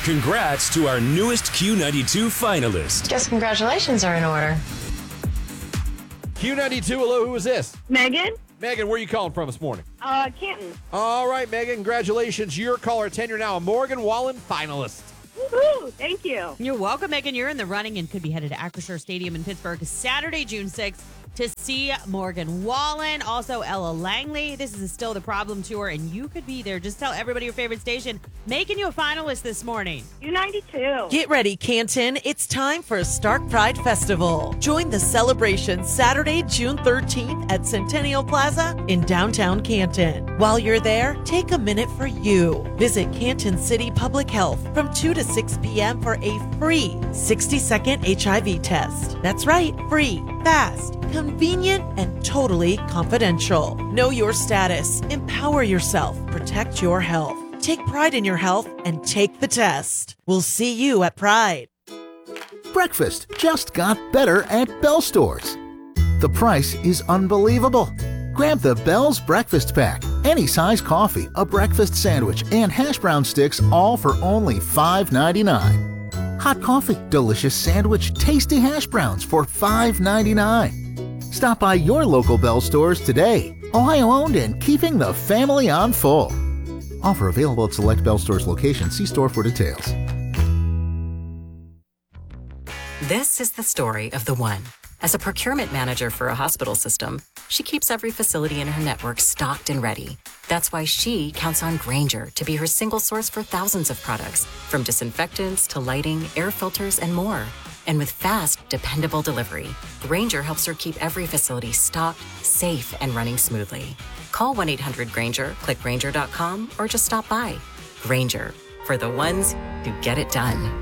Congrats to our newest Q92 finalist. Guess congratulations are in order. Q92, hello, who is this? Megan? Megan, where are you calling from this morning? Canton. All right, Megan, congratulations. You're caller 10. You're now a Morgan Wallen finalist. Woohoo! Thank you. You're welcome, Megan. You're in the running and could be headed to Acrisure Stadium in Pittsburgh Saturday, June 6th to see Morgan Wallen. Also, Ella Langley. This is Still the Problem tour, and you could be there. Just tell everybody your favorite station, making you a finalist this morning. Q92. Get ready, Canton. It's time for Stark Pride Festival. Join the celebration Saturday, June 13th at Centennial Plaza in downtown Canton. While you're there, take a minute for you. Visit Canton City Public Health from 2 to 6 p.m. for a free 60-second HIV test. That's right, free, fast, convenient, and totally confidential. Know your status. Empower yourself. Protect your health. Take pride in your health and take the test. We'll see you at Pride. Breakfast just got better at Bell Stores. The price is unbelievable. Grab the Bell's Breakfast Pack. Any size coffee, a breakfast sandwich, and hash brown sticks, all for only $5.99. Hot coffee, delicious sandwich, tasty hash browns for $5.99. Stop by your local Bell stores today. Ohio-owned and keeping the family on full. Offer available at select Bell Stores locations. See store for details. This is the story of the one. As a procurement manager for a hospital system, she keeps every facility in her network stocked and ready. That's why she counts on Grainger to be her single source for thousands of products, from disinfectants to lighting, air filters, and more. And with fast, dependable delivery, Grainger helps her keep every facility stocked, safe, and running smoothly. Call 1-800-GRAINGER, click Grainger.com, or just stop by. Grainger, for the ones who get it done.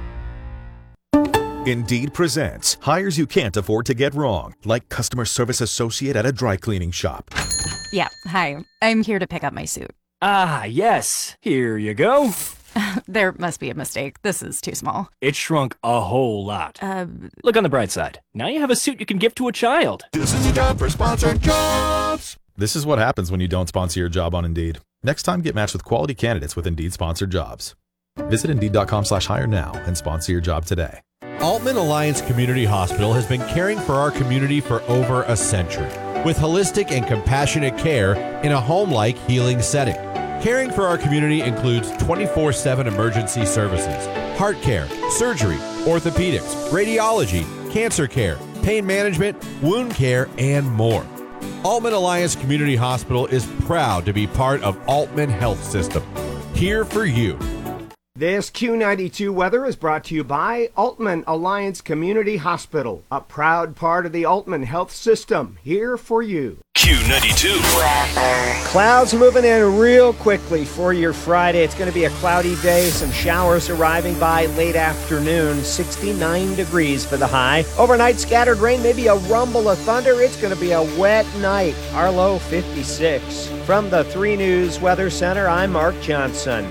Indeed presents hires you can't afford to get wrong, like customer service associate at a dry cleaning shop. Yeah, hi. I'm here to pick up my suit. Ah, yes. Here you go. There must be a mistake. This is too small. It shrunk a whole lot. Look on the bright side. Now you have a suit you can give to a child. This is a job for Sponsored Jobs. This is what happens when you don't sponsor your job on Indeed. Next time, get matched with quality candidates with Indeed sponsored jobs. Visit Indeed.com/hire now and sponsor your job today. Altman Alliance Community Hospital has been caring for our community for over a century with holistic and compassionate care in a home-like healing setting. Caring for our community includes 24/7 emergency services, heart care, surgery, orthopedics, radiology, cancer care, pain management, wound care, and more. Altman Alliance Community Hospital is proud to be part of Altman Health System. Here for you. This Q92 weather is brought to you by Altman Alliance Community Hospital, a proud part of the Altman Health System. Here for you. Q92 weather. Clouds moving in real quickly for your Friday. It's going to be a cloudy day. Some showers arriving by late afternoon. 69 degrees for the high. Overnight scattered rain, maybe a rumble of thunder. It's going to be a wet night. Our low 56. From the 3 News Weather Center, I'm Mark Johnson.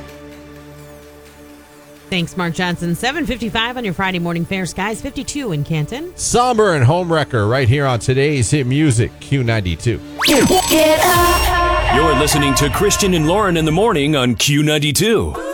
Thanks, Mark Johnson. 7:55 on your Friday morning fair. Skies 52 in Canton. Somber and Homewrecker right here on today's hit music, Q92. Get up. You're listening to Christian and Lauren in the morning on Q92.